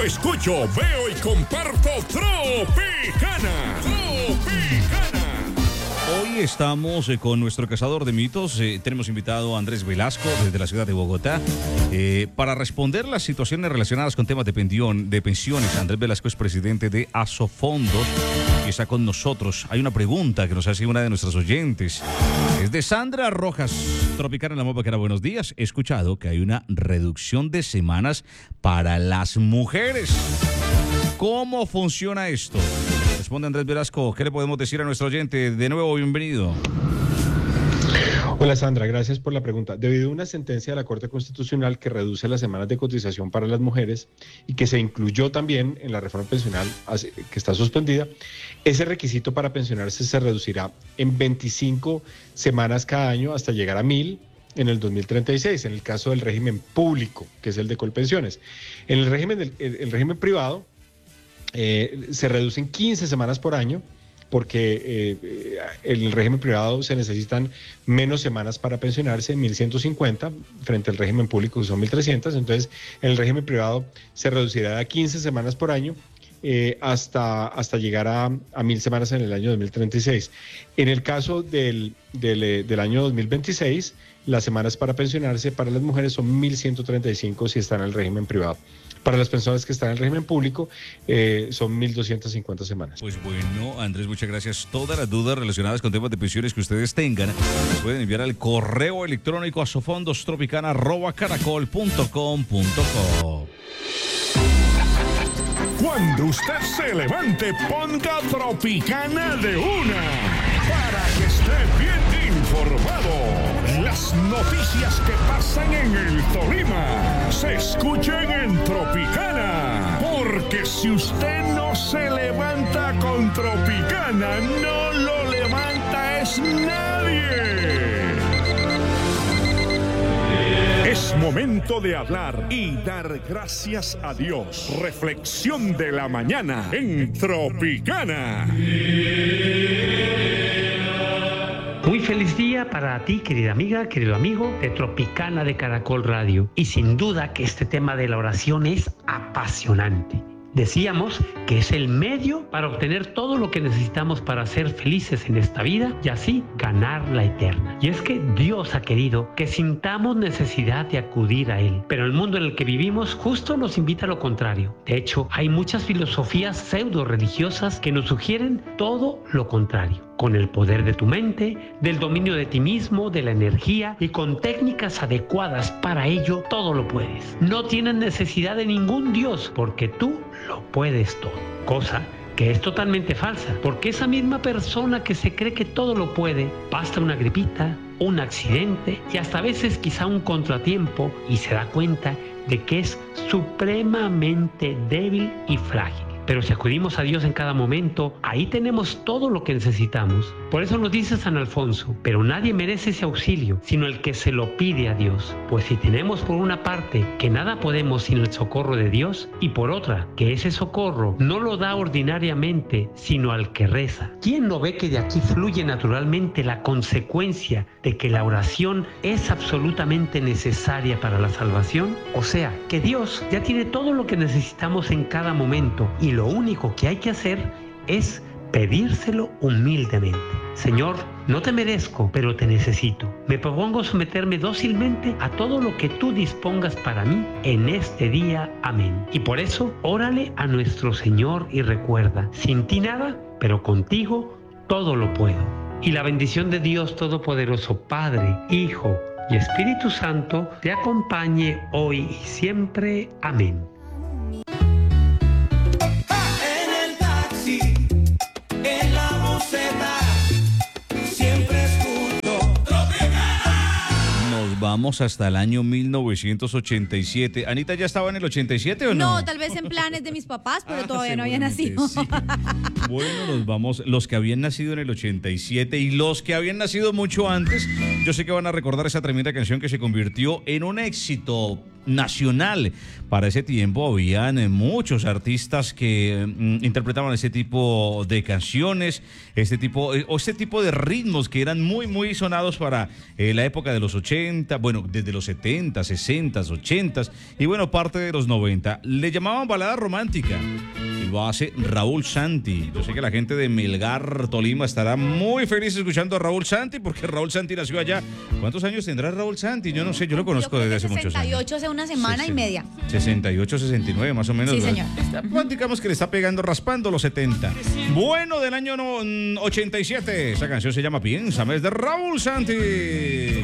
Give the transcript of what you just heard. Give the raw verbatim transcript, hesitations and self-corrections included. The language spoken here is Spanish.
Yo escucho, veo y comparto Tropicana. Tropicana. Hoy estamos eh, con nuestro cazador de mitos. Eh, tenemos invitado a Andrés Velasco desde la ciudad de Bogotá eh, para responder las situaciones relacionadas con temas de, pendión, de pensiones. Andrés Velasco es presidente de Asofondos y está con nosotros. Hay una pregunta que nos hace una de nuestras oyentes. Es de Sandra Rojas. Tropicana en la Mopa, que era buenos días. He escuchado que hay una reducción de semanas para las mujeres. ¿Cómo funciona esto? Responde Andrés Velasco. ¿Qué le podemos decir a nuestro oyente? De nuevo, bienvenido. Hola Sandra, gracias por la pregunta. Debido a una sentencia de la Corte Constitucional que reduce las semanas de cotización para las mujeres y que se incluyó también en la reforma pensional que está suspendida, ese requisito para pensionarse se reducirá en veinticinco semanas cada año hasta llegar a mil en el dos mil treinta y seis, en el caso del régimen público, que es el de Colpensiones. En el régimen, del, el, el régimen privado, Eh, se reducen quince semanas por año porque eh, en el régimen privado se necesitan menos semanas para pensionarse, mil ciento cincuenta, frente al régimen público que son mil trescientas. Entonces, en el régimen privado se reducirá a quince semanas por año eh, hasta, hasta llegar a, a mil semanas en el año dos mil treinta y seis. En el caso del, del, del año dos mil veintiséis, las semanas para pensionarse para las mujeres son mil ciento treinta y cinco si están en el régimen privado. Para las personas que están en el régimen público eh, son mil doscientas cincuenta semanas. Pues bueno, Andrés, muchas gracias. Todas las dudas relacionadas con temas de pensiones que ustedes tengan pueden enviar al correo electrónico a sofondostropicana arroba caracol punto com punto co. Cuando usted se levante, ponga Tropicana de una para que esté bien informado. Las noticias que pasan en el Tolima se escuchen en Tropicana, porque si usted no se levanta con Tropicana, no lo levanta es nadie. Es momento de hablar y dar gracias a Dios. Reflexión de la mañana en Tropicana. Muy feliz día para ti, querida amiga, querido amigo de Tropicana de Caracol Radio. Y sin duda que este tema de la oración es apasionante. Decíamos que es el medio para obtener todo lo que necesitamos para ser felices en esta vida y así ganar la eterna. Y es que Dios ha querido que sintamos necesidad de acudir a Él. Pero el mundo en el que vivimos justo nos invita a lo contrario. De hecho, hay muchas filosofías pseudo religiosas que nos sugieren todo lo contrario. Con el poder de tu mente, del dominio de ti mismo, de la energía y con técnicas adecuadas para ello, todo lo puedes. No tienes necesidad de ningún Dios porque tú lo puedes todo. Cosa que es totalmente falsa, porque esa misma persona que se cree que todo lo puede, basta una gripita, un accidente y hasta a veces quizá un contratiempo y se da cuenta de que es supremamente débil y frágil. Pero si acudimos a Dios en cada momento, ahí tenemos todo lo que necesitamos. Por eso nos dice San Alfonso, pero nadie merece ese auxilio, sino el que se lo pide a Dios. Pues si tenemos por una parte que nada podemos sin el socorro de Dios, y por otra que ese socorro no lo da ordinariamente, sino al que reza. ¿Quién no ve que de aquí fluye naturalmente la consecuencia de que la oración es absolutamente necesaria para la salvación? O sea, que Dios ya tiene todo lo que necesitamos en cada momento y lo único que hay que hacer es pedírselo humildemente. Señor, no te merezco, pero te necesito. Me propongo someterme dócilmente a todo lo que tú dispongas para mí en este día. Amén. Y por eso, órale a nuestro Señor y recuerda, sin ti nada, pero contigo todo lo puedo. Y la bendición de Dios Todopoderoso, Padre, Hijo y Espíritu Santo, te acompañe hoy y siempre. Amén. Vamos hasta el año mil novecientos ochenta y siete. ¿Anita ya estaba en el ochenta y siete o no? No, tal vez en planes de mis papás, pero ah, todavía no había nacido. Sí. Bueno, nos vamos, los que habían nacido en el ochenta y siete y los que habían nacido mucho antes, Yo sé que van a recordar esa tremenda canción que se convirtió en un éxito nacional. Para ese tiempo habían eh, muchos artistas que mm, interpretaban ese tipo de canciones, este tipo, eh, o este tipo de ritmos que eran muy, muy sonados para eh, la época de los ochenta, bueno, desde los setenta, sesenta, ochenta y bueno, parte de los noventa. Le llamaban balada romántica. Y lo hace Raúl Santi. Yo sé que la gente de Melgar, Tolima, estará muy feliz escuchando a Raúl Santi, porque Raúl Santi nació allá. ¿Cuántos años tendrá Raúl Santi? Yo no sé, yo lo conozco Yo creo desde que hace muchos años. sesenta y ocho hace una semana y media. sesenta y ocho, sesenta y nueve más o menos. Sí, ¿verdad? señor. Está, pues, digamos que le está pegando, raspando los setenta. Bueno, del año no, ochenta y siete. Esa canción se llama Piénsame, es de Raúl Santi.